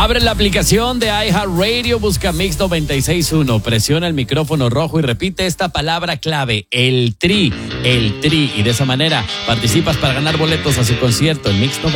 Abre la aplicación de iHeartRadio, busca Mix 96.1, presiona el micrófono rojo y repite esta palabra clave, el Tri. Y de esa manera participas para ganar boletos a su concierto en Mix 96.1.